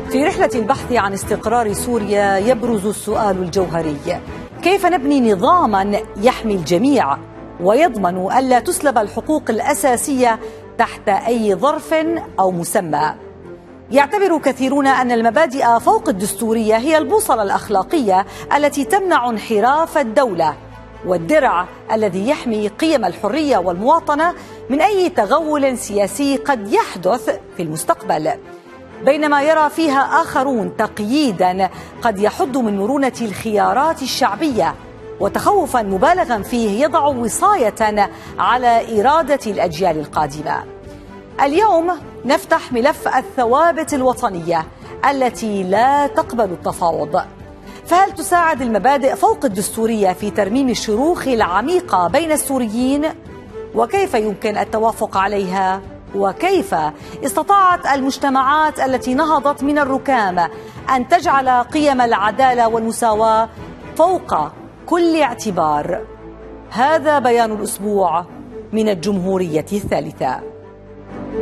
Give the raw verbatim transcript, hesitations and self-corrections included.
في رحلة البحث عن استقرار سوريا يبرز السؤال الجوهري: كيف نبني نظاما يحمي الجميع ويضمن ألا تسلب الحقوق الأساسية تحت أي ظرف أو مسمى؟ يعتبر كثيرون أن المبادئ فوق الدستورية هي البوصلة الأخلاقية التي تمنع انحراف الدولة والدرع الذي يحمي قيم الحرية والمواطنة من أي تغول سياسي قد يحدث في المستقبل، بينما يرى فيها آخرون تقييدا قد يحد من مرونة الخيارات الشعبية وتخوفا مبالغا فيه يضع وصاية على إرادة الأجيال القادمة. اليوم نفتح ملف الثوابت الوطنية التي لا تقبل التفاوض، فهل تساعد المبادئ فوق الدستورية في ترميم الشروخ العميقة بين السوريين؟ وكيف يمكن التوافق عليها؟ وكيف استطاعت المجتمعات التي نهضت من الركام أن تجعل قيم العدالة والمساواة فوق كل اعتبار؟ هذا بيان الأسبوع من الجمهورية الثالثة.